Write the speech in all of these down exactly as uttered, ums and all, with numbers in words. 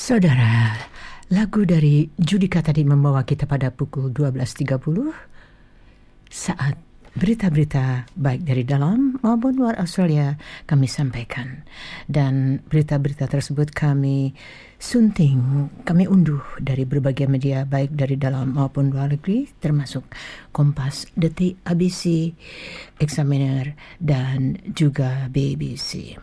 Saudara, lagu dari Judika tadi membawa kita pada pukul dua belas tiga puluh saat berita-berita baik dari dalam maupun luar Australia kami sampaikan. Dan berita-berita tersebut kami sunting, kami unduh dari berbagai media baik dari dalam maupun luar negeri, termasuk Kompas, Detik, A B C, Examiner, dan juga B B C.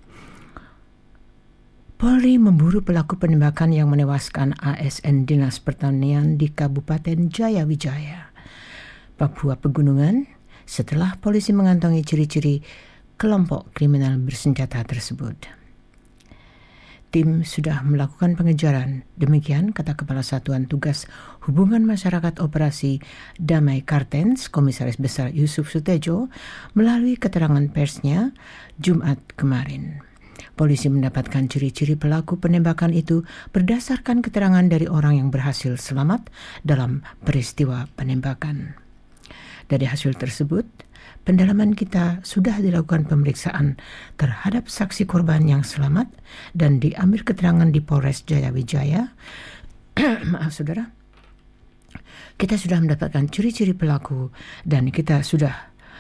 Polri memburu pelaku penembakan yang menewaskan A S N Dinas Pertanian di Kabupaten Jayawijaya, Papua Pegunungan, setelah polisi mengantongi ciri-ciri kelompok kriminal bersenjata tersebut. Tim sudah melakukan pengejaran, demikian kata Kepala Satuan Tugas Hubungan Masyarakat Operasi Damai Kartens, Komisaris Besar Yusuf Sutejo, melalui keterangan persnya Jumat kemarin. Polisi mendapatkan ciri-ciri pelaku penembakan itu berdasarkan keterangan dari orang yang berhasil selamat dalam peristiwa penembakan. Dari hasil tersebut, pendalaman kita sudah dilakukan pemeriksaan terhadap saksi korban yang selamat dan diambil keterangan di Polres Jayawijaya. Maaf saudara, kita sudah mendapatkan ciri-ciri pelaku dan kita sudah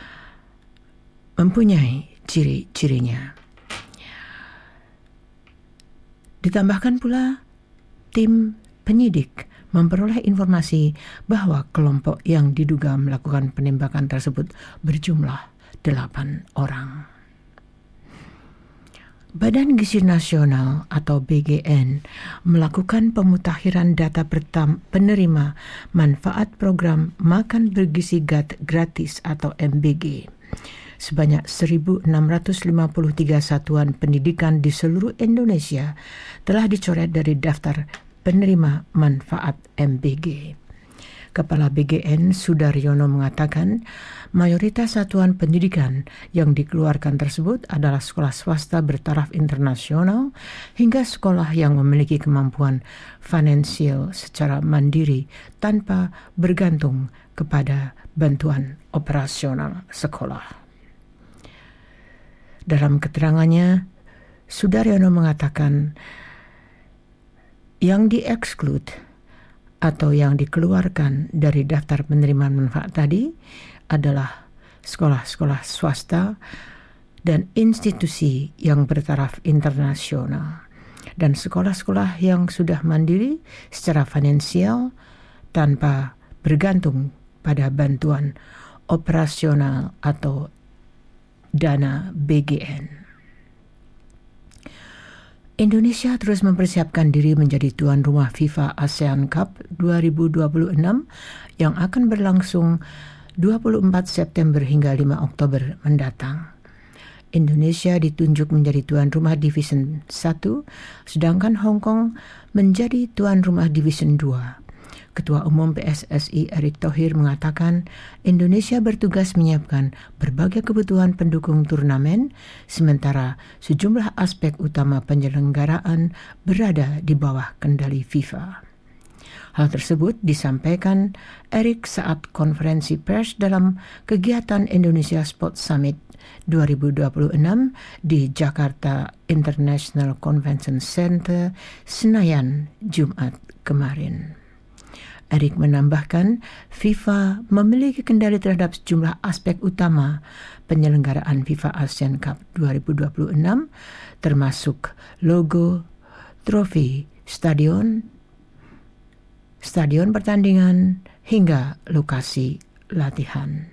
mempunyai ciri-cirinya. Ditambahkan pula, tim penyidik memperoleh informasi bahwa kelompok yang diduga melakukan penembakan tersebut berjumlah delapan orang. Badan Gizi Nasional atau B G N melakukan pemutakhiran data pertam- penerima manfaat program Makan Bergizi Gratis atau M B G. Sebanyak seribu enam ratus lima puluh tiga satuan pendidikan di seluruh Indonesia telah dicoret dari daftar penerima manfaat M B G. Kepala B G N Sudaryono mengatakan mayoritas satuan pendidikan yang dikeluarkan tersebut adalah sekolah swasta bertaraf internasional hingga sekolah yang memiliki kemampuan finansial secara mandiri tanpa bergantung kepada bantuan operasional sekolah. Dalam keterangannya, Sudaryono mengatakan yang dieksklud atau yang dikeluarkan dari daftar penerima manfaat tadi adalah sekolah-sekolah swasta dan institusi yang bertaraf internasional dan sekolah-sekolah yang sudah mandiri secara finansial tanpa bergantung pada bantuan operasional atau dana B G N. Indonesia terus mempersiapkan diri menjadi tuan rumah FIFA ASEAN Cup dua ribu dua puluh enam yang akan berlangsung dua puluh empat September hingga lima Oktober mendatang. Indonesia ditunjuk menjadi tuan rumah Division satu, sedangkan Hong Kong menjadi tuan rumah Division dua. Ketua Umum P S S I Erick Thohir mengatakan Indonesia bertugas menyiapkan berbagai kebutuhan pendukung turnamen, sementara sejumlah aspek utama penyelenggaraan berada di bawah kendali FIFA. Hal tersebut disampaikan Erick saat konferensi pers dalam kegiatan Indonesia Sport Summit dua ribu dua puluh enam di Jakarta International Convention Center, Senayan, Jumat kemarin. Erick menambahkan, FIFA memiliki kendali terhadap sejumlah aspek utama penyelenggaraan FIFA ASEAN Cup dua ribu dua puluh enam, termasuk logo, trofi, stadion, stadion pertandingan, hingga lokasi latihan.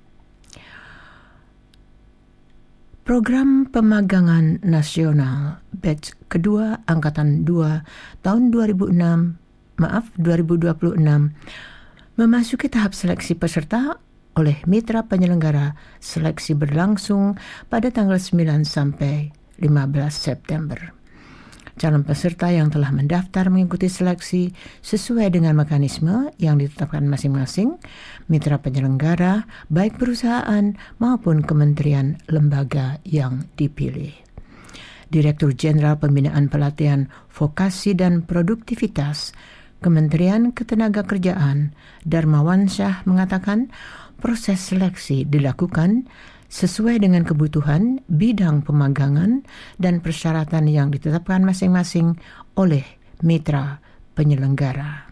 Program Pemagangan Nasional Batch kedua Angkatan dua tahun dua ribu enam Maaf, dua ribu dua puluh enam memasuki tahap seleksi peserta oleh mitra penyelenggara. Seleksi berlangsung pada tanggal sembilan sampai lima belas September. Calon peserta yang telah mendaftar mengikuti seleksi sesuai dengan mekanisme yang ditetapkan masing-masing mitra penyelenggara, baik perusahaan maupun kementerian lembaga yang dipilih. Direktur Jenderal Pembinaan Pelatihan Vokasi dan Produktivitas Kementerian Ketenagakerjaan Darmawan Syah mengatakan proses seleksi dilakukan sesuai dengan kebutuhan bidang pemagangan dan persyaratan yang ditetapkan masing-masing oleh mitra penyelenggara.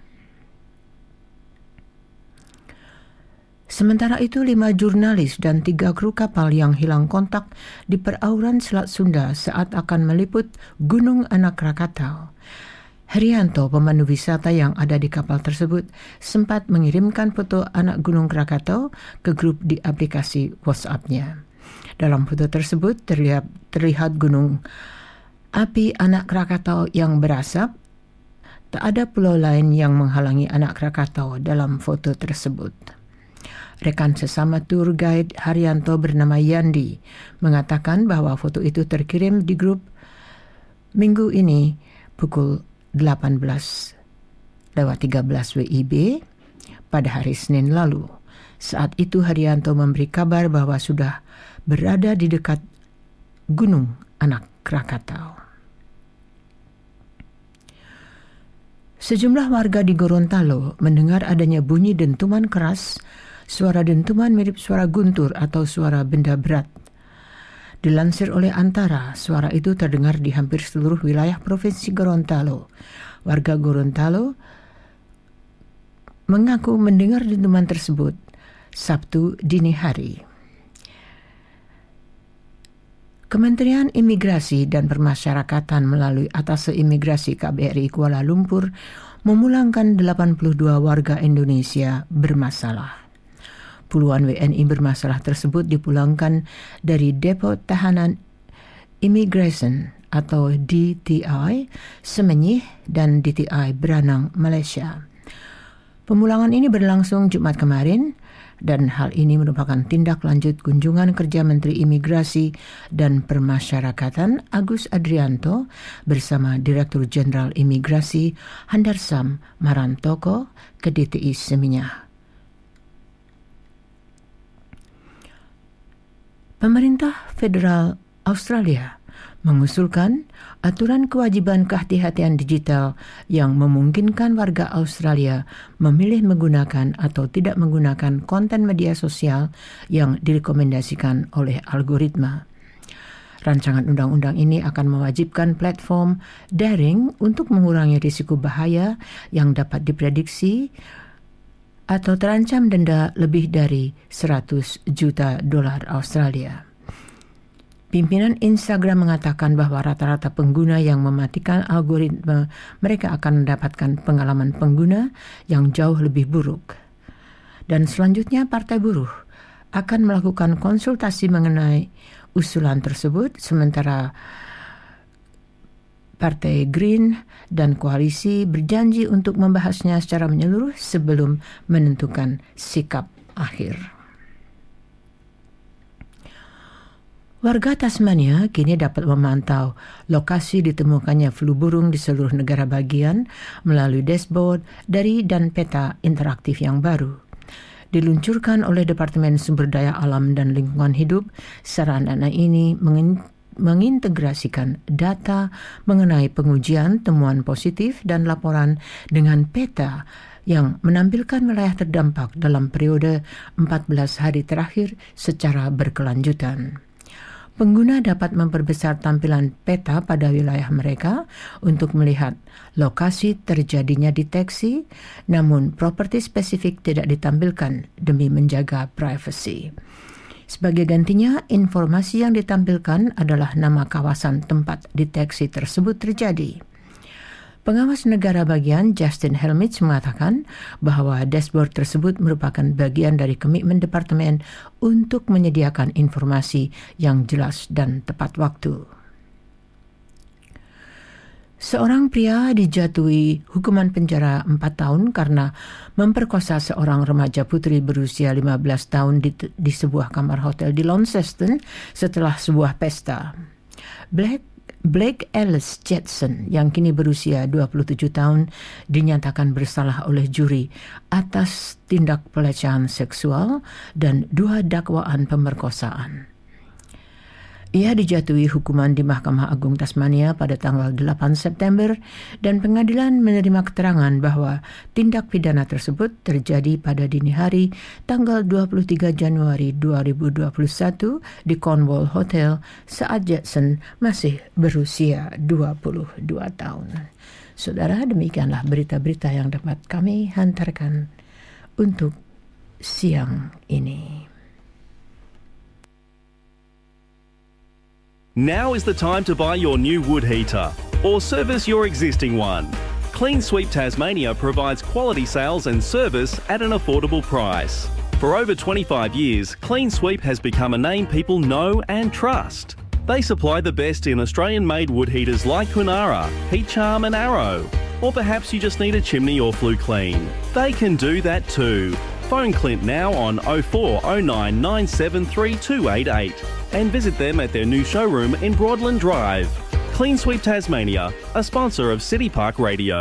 Sementara itu, lima jurnalis dan tiga kru kapal yang hilang kontak di perauran Selat Sunda saat akan meliput Gunung Anak Krakatau. Herianto, pemandu wisata yang ada di kapal tersebut, sempat mengirimkan foto anak Gunung Krakatau ke grup di aplikasi WhatsApp-nya. Dalam foto tersebut terlihat, terlihat gunung api Anak Krakatau yang berasap. Tak ada pulau lain yang menghalangi Anak Krakatau dalam foto tersebut. Rekan sesama tour guide Haryanto bernama Yandi mengatakan bahwa foto itu terkirim di grup minggu ini pukul delapan belas lewat tiga belas W I B pada hari Senin lalu. Saat itu Haryanto memberi kabar bahwa sudah berada di dekat Gunung Anak Krakatau. Sejumlah warga di Gorontalo mendengar adanya bunyi dentuman keras. Suara dentuman mirip suara guntur atau suara benda berat. Dilansir oleh Antara, suara itu terdengar di hampir seluruh wilayah Provinsi Gorontalo. Warga Gorontalo mengaku mendengar dentuman tersebut Sabtu dini hari. Kementerian Imigrasi dan Permasyarakatan melalui Atase Imigrasi K B R I Kuala Lumpur memulangkan delapan puluh dua warga Indonesia bermasalah. Puluhan W N I bermasalah tersebut dipulangkan dari Depo Tahanan Immigration atau D T I Semenyih dan D T I Branang, Malaysia. Pemulangan ini berlangsung Jumat kemarin dan hal ini merupakan tindak lanjut kunjungan kerja Menteri Imigrasi dan Permasyarakatan Agus Adrianto bersama Direktur Jenderal Imigrasi Handarsam Marantoko ke D T I Semenyih. Pemerintah Federal Australia mengusulkan aturan kewajiban kehati-hatian digital yang memungkinkan warga Australia memilih menggunakan atau tidak menggunakan konten media sosial yang direkomendasikan oleh algoritma. Rancangan undang-undang ini akan mewajibkan platform daring untuk mengurangi risiko bahaya yang dapat diprediksi atau terancam denda lebih dari seratus juta dolar Australia. Pimpinan Instagram mengatakan bahwa rata-rata pengguna yang mematikan algoritma mereka akan mendapatkan pengalaman pengguna yang jauh lebih buruk. Dan selanjutnya Partai Buruh akan melakukan konsultasi mengenai usulan tersebut, sementara Partai Green dan koalisi berjanji untuk membahasnya secara menyeluruh sebelum menentukan sikap akhir. Warga Tasmania kini dapat memantau lokasi ditemukannya flu burung di seluruh negara bagian melalui dashboard dari dan peta interaktif yang baru. Diluncurkan oleh Departemen Sumber Daya Alam dan Lingkungan Hidup, sarana ini mengin mengintegrasikan data mengenai pengujian temuan positif dan laporan dengan peta yang menampilkan wilayah terdampak dalam periode empat belas hari terakhir secara berkelanjutan. Pengguna dapat memperbesar tampilan peta pada wilayah mereka untuk melihat lokasi terjadinya deteksi, namun properti spesifik tidak ditampilkan demi menjaga privasi. Sebagai gantinya, informasi yang ditampilkan adalah nama kawasan tempat deteksi tersebut terjadi. Pengawas negara bagian Justin Helmich mengatakan bahwa dashboard tersebut merupakan bagian dari komitmen departemen untuk menyediakan informasi yang jelas dan tepat waktu. Seorang pria dijatuhi hukuman penjara empat tahun karena memperkosa seorang remaja putri berusia lima belas tahun di, di sebuah kamar hotel di Launceston setelah sebuah pesta. Blake, Blake Ellis Jetson yang kini berusia dua puluh tujuh tahun dinyatakan bersalah oleh juri atas tindak pelecehan seksual dan dua dakwaan pemerkosaan. Ia dijatuhi hukuman di Mahkamah Agung Tasmania pada tanggal delapan September dan pengadilan menerima keterangan bahwa tindak pidana tersebut terjadi pada dini hari tanggal dua puluh tiga Januari dua ribu dua puluh satu di Cornwall Hotel saat Jackson masih berusia dua puluh dua tahun. Saudara, demikianlah berita-berita yang dapat kami hantarkan untuk siang ini. Now is the time to buy your new wood heater or service your existing one. Clean Sweep Tasmania provides quality sales and service at an affordable price. For over twenty-five years, Clean Sweep has become a name people know and trust. They supply the best in Australian-made wood heaters like Kunara, Heat Charm and Arrow. Or perhaps you just need a chimney or flue clean. They can do that too. Phone Clint now on oh four oh nine nine seven three two eight eight and visit them at their new showroom in Broadland Drive. Clean Sweep Tasmania, a sponsor of City Park Radio.